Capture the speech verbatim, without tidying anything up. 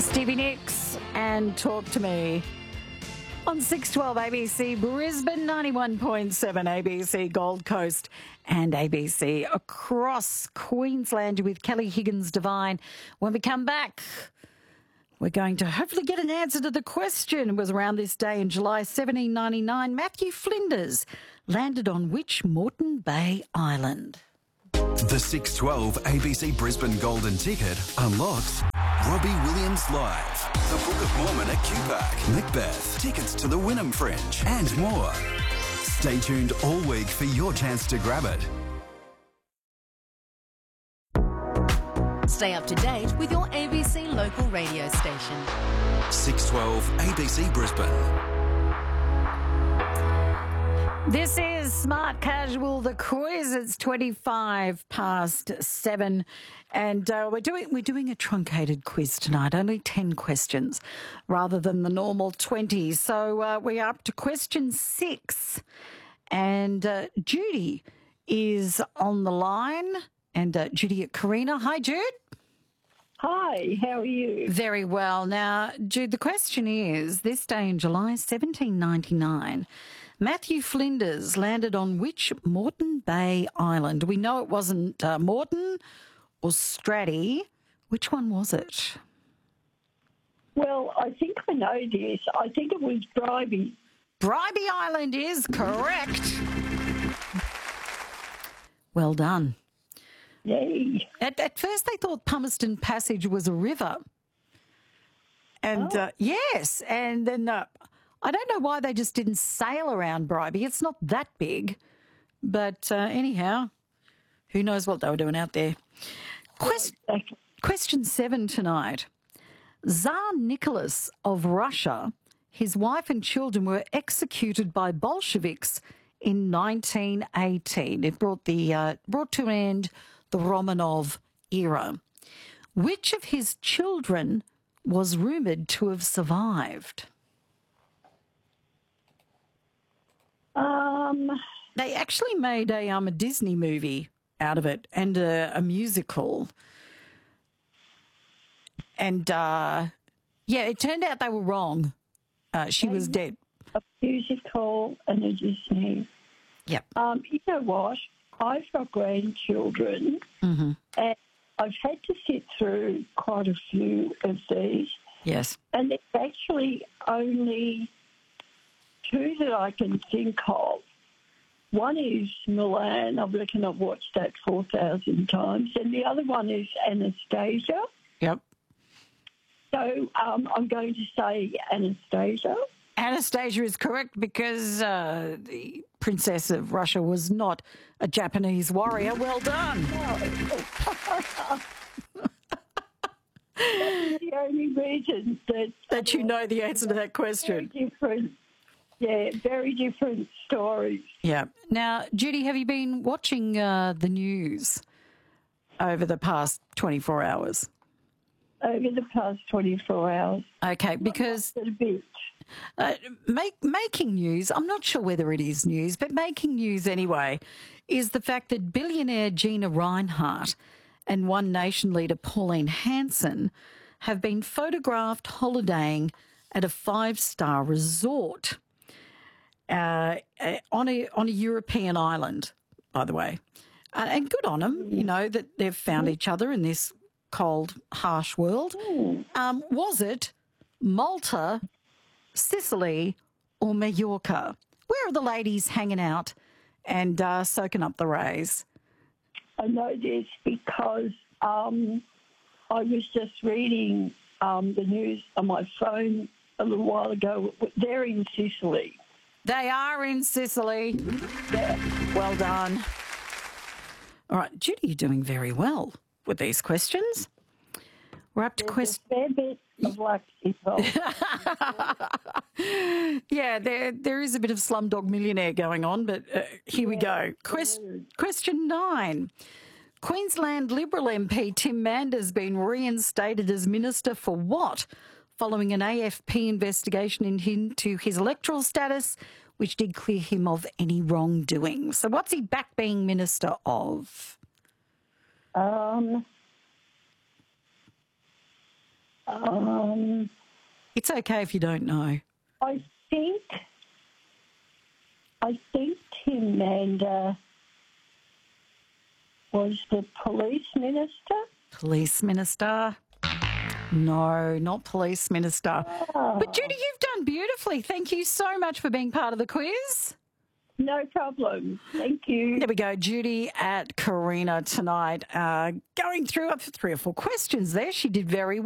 Stevie Nicks and Talk to Me on six twelve A B C Brisbane, ninety-one point seven A B C Gold Coast and A B C across Queensland with Kelly Higgins Devine. When we come back, we're going to hopefully get an answer to the question. It was around this day in July seventeen ninety-nine. Matthew Flinders landed on which Moreton Bay island? The six twelve A B C Brisbane Golden Ticket unlocks Robbie Williams Live, the Book of Mormon at Q Park, Macbeth, tickets to the Wynnum Fringe, and more. Stay tuned all week for your chance to grab it. Stay up to date with your A B C local radio station. six twelve A B C Brisbane. This is Smart Casual, the quiz. It's twenty-five past seven, and uh, we're doing we're doing a truncated quiz tonight. Only ten questions, rather than the normal twenty. So uh, we're up to question six, and uh, Judy is on the line, and uh, Judy at Carina. Hi, Jude. Hi, how are you? Very well. Now, Jude, the question is: this day in July seventeen ninety-nine. Matthew Flinders landed on which Moreton Bay island? We know it wasn't uh, Moreton or Stratty. Which one was it? Well, I think I know this. I think it was Bribie. Bribie Island is correct. Well done. Yay. At, at first they thought Palmerston Passage was a river. And, oh. uh, yes, and then... Uh, I don't know why they just didn't sail around Bribie. It's not that big. But uh, anyhow, who knows what they were doing out there. Quest- question seven tonight. Tsar Nicholas of Russia, his wife and children were executed by Bolsheviks in nineteen eighteen. It brought, the, uh, brought to an end the Romanov era. Which of his children was rumoured to have survived? Um, they actually made a um a Disney movie out of it and a, a musical, and uh, yeah, it turned out they were wrong. Uh, she was dead. A musical and a Disney. Yep. Um, you know what? I've got grandchildren, mm-hmm. and I've had to sit through quite a few of these. Yes. And there's actually only two that I can think of. One is Milan. I reckon I've watched that four thousand times. And the other one is Anastasia. Yep. So um, I'm going to say Anastasia. Anastasia is correct because uh, the Princess of Russia was not a Japanese warrior. Well done. That's the only reason that... That you know the answer to that question. Very different. Yeah, very different stories. Yeah. Now, Judy, have you been watching uh, the news over the past twenty-four hours? Over the past twenty-four hours. Okay, because a bit. Uh, make, making news, I'm not sure whether it is news, but making news anyway, is the fact that billionaire Gina Rinehart and One Nation leader Pauline Hanson have been photographed holidaying at a five-star resort. Uh, on a on a European island, by the way. Uh, and good on them, you know, that they've found each other in this cold, harsh world. Um, was it Malta, Sicily, or Mallorca? Where are the ladies hanging out and uh, soaking up the rays? I know this because um, I was just reading um, the news on my phone a little while ago. They're in Sicily. They are in Sicily. Yeah. Well done. All right, Judy, you're doing very well with these questions. We're up to question. A fair bit of luck involved. Yeah, there there is a bit of Slumdog Millionaire going on, but uh, here yeah, we go. Quest, question nine. Queensland Liberal M P Tim Mander has been reinstated as Minister for what? Following an A F P investigation into his electoral status, which did clear him of any wrongdoing. So what's he back being Minister of? Um, Um, It's okay if you don't know. I think, I think Tim Mander was the police minister. Police minister? No, not police minister. Oh. But Judy, you've done beautifully. Thank you so much for being part of the quiz. No problem. Thank you. There we go. Judy at Carina tonight, uh, going through up for three or four questions there. She did very well.